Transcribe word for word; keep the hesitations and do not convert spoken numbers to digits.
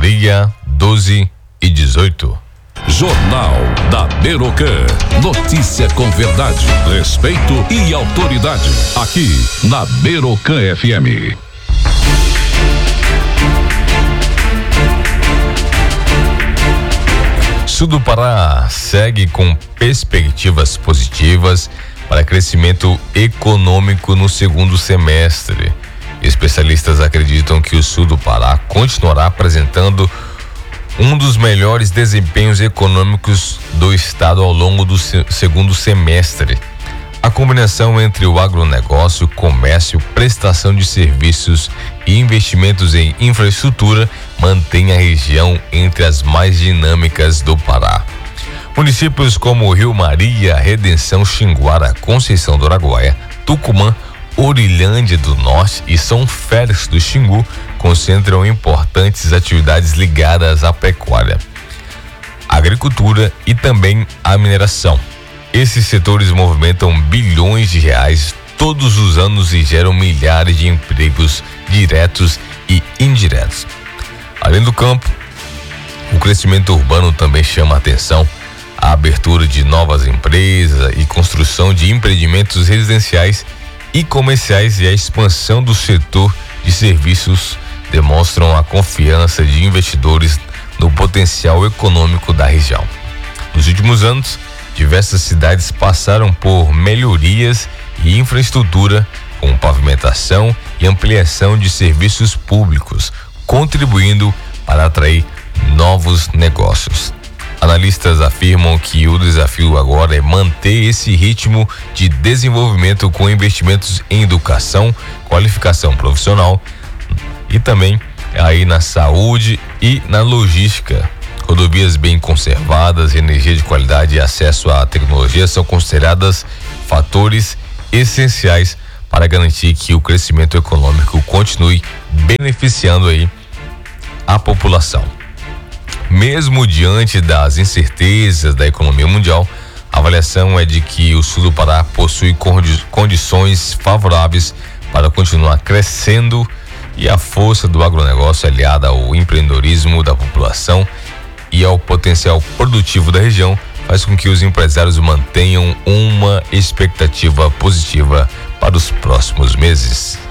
Maria, doze e dezoito. Jornal da Merocan. Notícia com verdade, respeito e autoridade. Aqui na Merocan F M. Sul do Pará segue com perspectivas positivas para crescimento econômico no segundo semestre. Especialistas acreditam que o sul do Pará continuará apresentando um dos melhores desempenhos econômicos do estado ao longo do se- segundo semestre. A combinação entre o agronegócio, comércio, prestação de serviços e investimentos em infraestrutura mantém a região entre as mais dinâmicas do Pará. Municípios como Rio Maria, Redenção, Xinguara, Conceição do Araguaia, Tucumã, Orilândia do Norte e São Félix do Xingu concentram importantes atividades ligadas à pecuária, agricultura e também à mineração. Esses setores movimentam bilhões de reais todos os anos e geram milhares de empregos diretos e indiretos. Além do campo, o crescimento urbano também chama a atenção. A abertura de novas empresas e construção de empreendimentos residenciais e comerciais e a expansão do setor de serviços demonstram a confiança de investidores no potencial econômico da região. Nos últimos anos, diversas cidades passaram por melhorias e infraestrutura, com pavimentação e ampliação de serviços públicos, contribuindo para atrair novos negócios. Analistas afirmam que o desafio agora é manter esse ritmo de desenvolvimento com investimentos em educação, qualificação profissional e também aí na saúde e na logística. Rodovias bem conservadas, energia de qualidade e acesso à tecnologia são consideradas fatores essenciais para garantir que o crescimento econômico continue beneficiando aí a população. Mesmo diante das incertezas da economia mundial, a avaliação é de que o sul do Pará possui condi- condições favoráveis para continuar crescendo e a força do agronegócio aliada ao empreendedorismo da população e ao potencial produtivo da região faz com que os empresários mantenham uma expectativa positiva para os próximos meses.